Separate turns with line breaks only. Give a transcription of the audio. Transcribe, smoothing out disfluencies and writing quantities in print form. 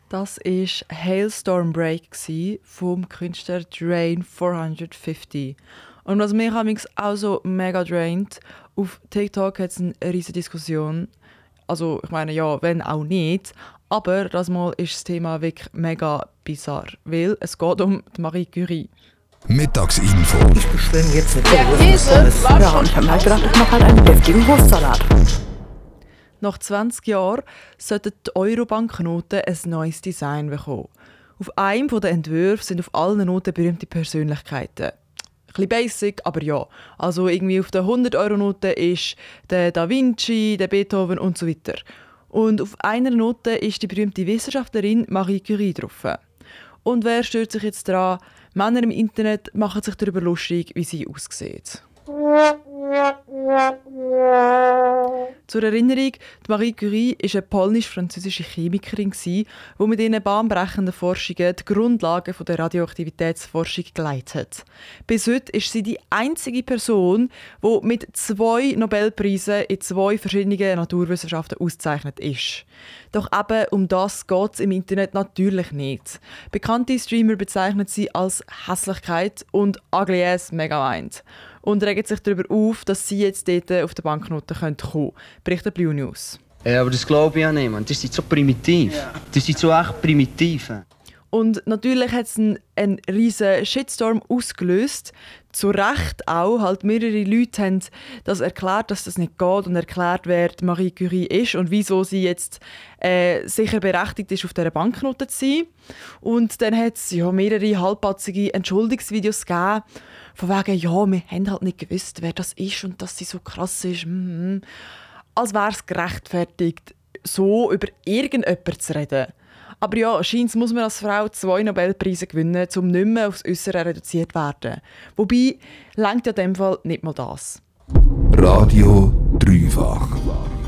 Das war Hailstorm Break vom Künstler Drain 450. Und was mich auch so mega draint, auf TikTok hat es eine riesige Diskussion. Also ich meine, ja, wenn auch nicht. Aber das Mal ist das Thema wirklich mega bizarr, weil es geht um die Marie Curie.
Mittagsinfo.
Ich bestelle mir jetzt eine
Käse war
Ja, und ich habe mir halt gedacht, ich mache halt einen deftigen Wurstsalat.
Nach 20 Jahren sollten die Euro-Banknoten ein neues Design bekommen. Auf einem der Entwürfe sind auf allen Noten berühmte Persönlichkeiten. Ein bisschen basic, aber ja. Also irgendwie auf der 100-Euro-Note ist der Da Vinci, der Beethoven und so weiter. Und auf einer Note ist die berühmte Wissenschaftlerin Marie Curie drauf. Und wer stört sich jetzt daran? Männer im Internet machen sich darüber lustig, wie sie aussieht. Zur Erinnerung, die Marie Curie war eine polnisch-französische Chemikerin, die mit ihren bahnbrechenden Forschungen die Grundlagen der Radioaktivitätsforschung geleitet hat. Bis heute ist sie die einzige Person, die mit 2 Nobelpreisen in 2 verschiedenen Naturwissenschaften ausgezeichnet ist. Doch eben um das geht es im Internet natürlich nicht. Bekannte Streamer bezeichnen sie als Hässlichkeit und ugly ass Megamind und regen sich darüber auf, dass sie jetzt dort auf der Banknote kommen können, berichtet Blue News.
Ja, aber das glaube ich ja nicht, man. Das ist so primitiv. Ja. Das ist so echt primitiv.
Und natürlich hat es einen riesen Shitstorm ausgelöst. Zu Recht auch. Halt mehrere Leute haben das erklärt, dass das nicht geht und erklärt, wer die Marie Curie ist und wieso sie jetzt sicher berechtigt ist, auf dieser Banknote zu sein. Und dann hat es mehrere halbpatzige Entschuldigungsvideos gegeben, von wegen, ja, wir haben halt nicht gewusst, wer das ist und dass sie so krass ist. Als wäre es gerechtfertigt, so über irgendjemanden zu reden. Aber ja, scheint muss man als Frau 2 Nobelpreise gewinnen, um nicht mehr aufs Äußere reduziert zu werden. Wobei, reicht ja in dem Fall nicht mal das.
Radio Dreifach.